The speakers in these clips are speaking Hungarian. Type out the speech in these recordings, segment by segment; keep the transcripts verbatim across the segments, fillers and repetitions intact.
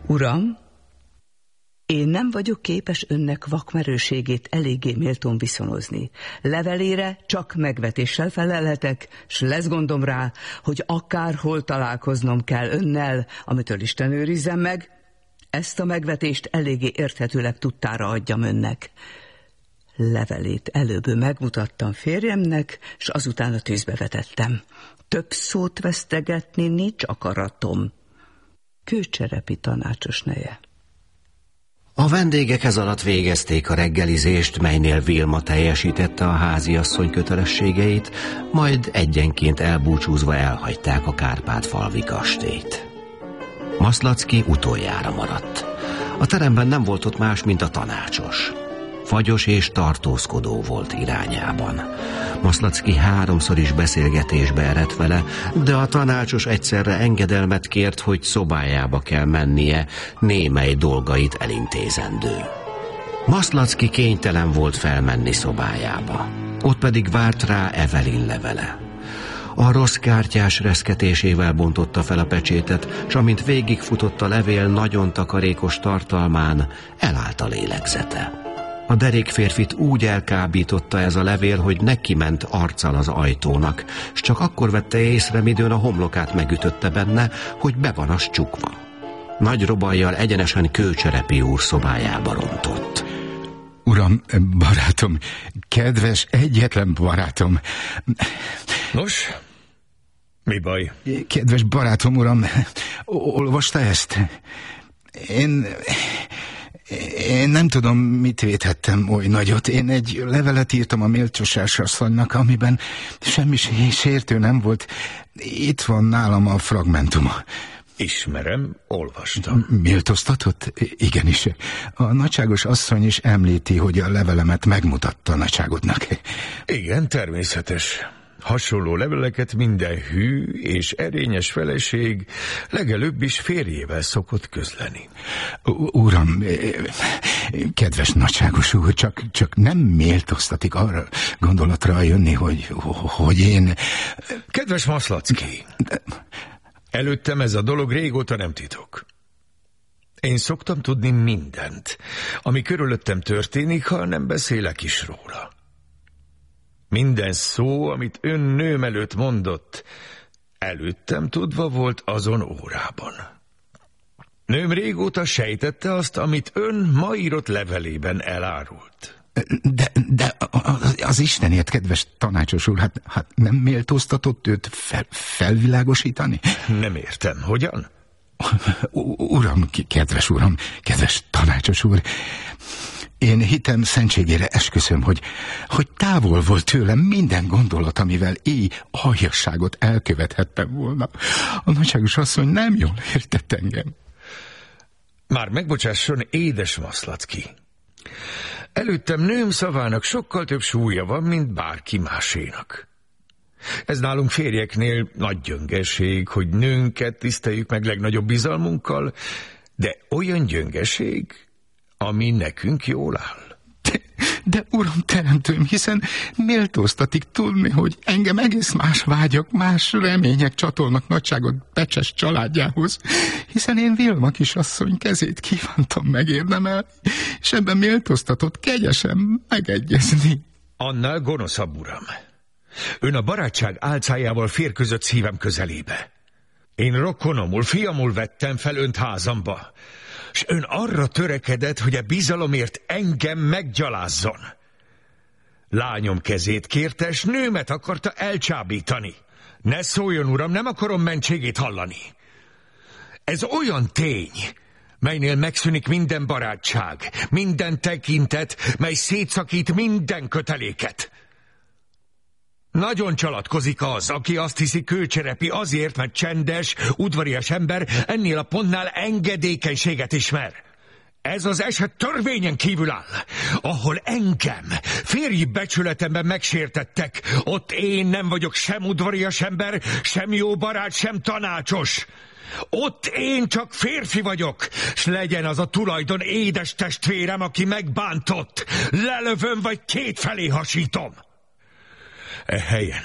Uram, én nem vagyok képes önnek vakmerőségét eléggé méltón viszonozni. Levelére csak megvetéssel felelhetek, s lesz gondom rá, hogy akárhol találkoznom kell önnel, amitől Isten őrizzen meg, ezt a megvetést eléggé érthetőleg tudtára adjam önnek. Levelét előbb megmutattam férjemnek, s azután a tűzbe vetettem. Több szót vesztegetni nincs akaratom. Kőcserepi tanácsos neje. A vendégek ez alatt végezték a reggelizést, melynél Vilma teljesítette a háziasszony kötelességeit, majd egyenként elbúcsúzva elhagyták a Kárpát-falvi kastélyt. Maszlacki utoljára maradt. A teremben nem volt ott más, mint a tanácsos. Fagyos és tartózkodó volt irányában. Maszlacki háromszor is beszélgetésbe eredt vele, de a tanácsos egyszerre engedelmet kért, hogy szobájába kell mennie, némely dolgait elintézendő. Maszlacki kénytelen volt felmenni szobájába. Ott pedig várt rá Evelyn levele. A rossz kártyás reszketésével bontotta fel a pecsétet, s amint végigfutott a levél nagyon takarékos tartalmán, elállt a lélegzete. A derék férfit úgy elkábította ez a levél, hogy neki ment arccal az ajtónak, s csak akkor vette észre, midőn a homlokát megütötte benne, hogy be van az csukva. Nagy robajjal egyenesen Kőcserepi úr szobájába rontott. Uram, barátom, kedves, egyetlen barátom. Nos, mi baj? Kedves barátom, uram, olvasta ezt? Én... Én nem tudom, mit véthettem oly nagyot. Én egy levelet írtam a méltóságos asszonynak, amiben semmi sértő nem volt. Itt van nálam a fragmentuma. Ismerem, olvastam. Méltóztatott? Igenis. A nagyságos asszony is említi, hogy a levelemet megmutatta a nagyságodnak. Igen, természetes. Hasonló leveleket minden hű és erényes feleség legelőbb is férjével szokott közleni. Uram, kedves nagyságos úr, csak, csak nem méltóztatik arra gondolatra jönni, hogy, hogy én... Kedves Maszlacki, előttem ez a dolog régóta nem titok. Én szoktam tudni mindent, ami körülöttem történik, ha nem beszélek is róla. Minden szó, amit ön nőm előtt mondott, előttem tudva volt azon órában. Nőm régóta sejtette azt, amit ön ma írott levelében elárult. De, de az Istenért, kedves tanácsos úr, hát, hát nem méltóztatott őt fel, felvilágosítani? Nem értem, hogyan? Uram, kedves uram, kedves tanácsos úr, én hitem szentségére esküszöm, hogy, hogy távol volt tőlem minden gondolat, amivel így aljasságot elkövethettem volna. A nagyságos asszony nem jól értett engem. Már megbocsásson, édes Maszlacki. Előttem nőm szavának sokkal több súlya van, mint bárki másénak. Ez nálunk férjeknél nagy gyöngeség, hogy nőnket tiszteljük meg legnagyobb bizalmunkkal, de olyan gyöngeség, ami nekünk jól áll. De, de uram teremtőm, hiszen méltóztatik tudni, hogy engem egész más vágyak, más remények csatolnak nagyságot Becses családjához, hiszen én Vilma kisasszony kezét kívántam megérdemelni, és ebben méltóztatott kegyesen megegyezni. Annál gonoszabb, uram. Ön a barátság álcájával férközött szívem közelébe. Én rokonomul, fiamul vettem fel önt házamba, s ön arra törekedett, hogy a bizalomért engem meggyalázzon. Lányom kezét kérte, s nőmet akarta elcsábítani. Ne szóljon, uram, nem akarom mentségét hallani. Ez olyan tény, melynél megszűnik minden barátság, minden tekintet, mely szétszakít minden köteléket. Nagyon csalatkozik az, aki azt hiszi, Kőcserepi azért, mert csendes, udvarias ember, ennél a pontnál engedékenységet ismer. Ez az eset törvényen kívül áll. Ahol engem, férji becsületemben megsértettek, ott én nem vagyok sem udvarias ember, sem jó barát, sem tanácsos. Ott én csak férfi vagyok, s legyen az a tulajdon édes testvérem, aki megbántott. Lelövöm, vagy kétfelé hasítom. E helyen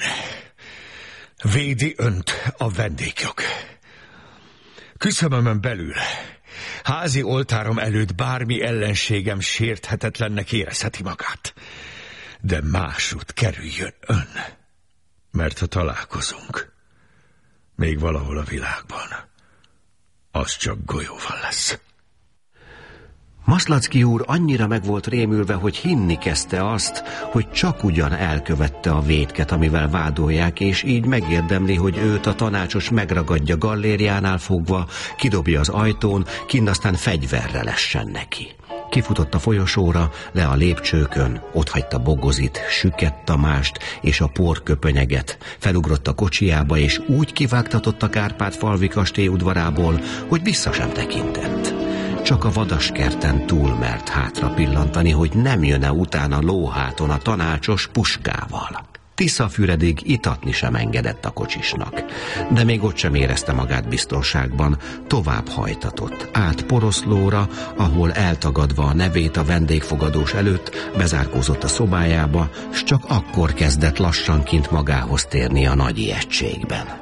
védi önt a vendégjog. Küszöbömön belül Házi oltárom előtt bármi ellenségem sérthetetlennek érezheti magát. De másút kerüljön ön. Mert ha találkozunk, még valahol a világban, az csak golyóval lesz. Maszlacki úr annyira meg volt rémülve, hogy hinni kezdte azt, hogy csak ugyan elkövette a vétket, amivel vádolják, és így megérdemli, hogy őt a tanácsos megragadja gallériánál fogva, kidobja az ajtón, kinn aztán fegyverre lessen neki. Kifutott a folyosóra, le a lépcsőkön, otthagyta Bogozit, Süket Tamást és a porköpönyeget, felugrott a kocsiába, és úgy kivágtatott a Kárpát-falvi kastély udvarából, hogy vissza sem tekintett. Csak a vadaskerten túl mert hátra pillantani, hogy nem jön-e utána lóháton a tanácsos puskával. Tiszafüredig itatni sem engedett a kocsisnak, de még ott sem érezte magát biztonságban, tovább hajtatott, át Poroszlóra, ahol eltagadva a nevét a vendégfogadós előtt bezárkózott a szobájába, s csak akkor kezdett lassanként magához térni a nagy ijegységben.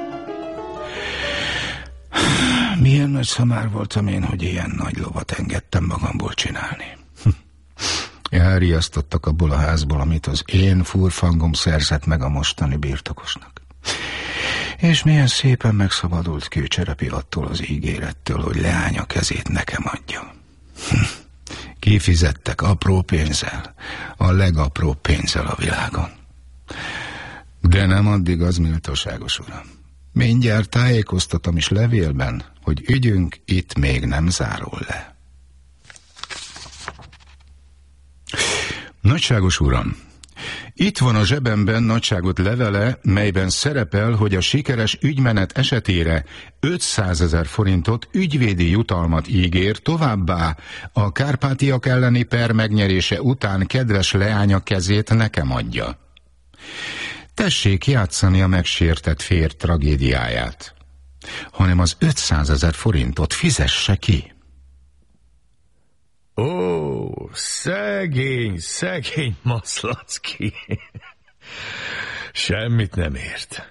Milyen nagy szamár voltam én, hogy ilyen nagy lovat engedtem magamból csinálni. Elriasztottak abból a házból, amit az én furfangom szerzett meg a mostani birtokosnak. És milyen szépen megszabadult Kőcserepi attól az ígérettől, hogy leánya kezét nekem adja. Kifizettek apró pénzzel, a legapróbb pénzzel a világon. De nem addig az, méltóságos uram. Mindjárt tájékoztatom is levélben, hogy ügyünk itt még nem zárul le. Nagyságos uram, itt van a zsebemben nagyságot levele, melyben szerepel, hogy a sikeres ügymenet esetére ötszázezer forintot ügyvédi jutalmat ígér, továbbá a kárpátiak elleni per megnyerése után kedves leánya kezét nekem adja. Tessék játszani a megsértett férj tragédiáját, hanem az ötszázezer forintot fizesse ki. Ó, szegény, szegény Maszlacki. Semmit nem ért.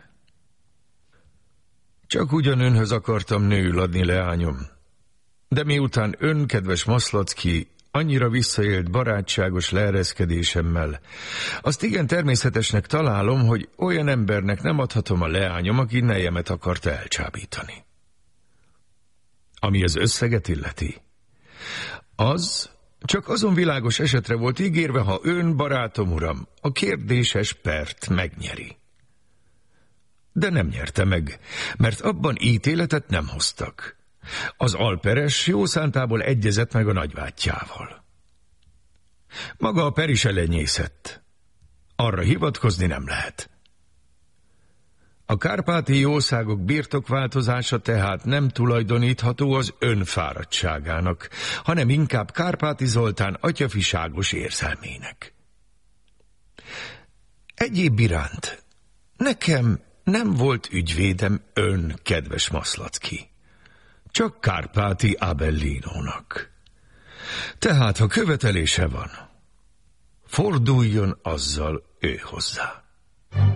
Csak ugyan önhöz akartam nőül adni, leányom. De miután ön, kedves Maszlacki, annyira visszaélt barátságos leereszkedésemmel, azt igen természetesnek találom, hogy olyan embernek nem adhatom a leányom, aki nejemet akart elcsábítani. Ami az összeget illeti, az csak azon világos esetre volt ígérve, ha ön, barátom uram, a kérdéses pert megnyeri. De nem nyerte meg, mert abban ítéletet nem hoztak. Az alperes jó szántából egyezett meg a nagybátyjával. Maga a per is elenyészett. Arra hivatkozni nem lehet. A kárpáti jószágok birtokváltozása tehát nem tulajdonítható az ön fáradtságának, hanem inkább Kárpáti Zoltán atyafiságos érzelmének. Egyéb iránt nekem nem volt ügyvédem ön, kedves Maszlacki, csak Kárpáti Abellinónak. Tehát, ha követelése van, forduljon azzal ő hozzá.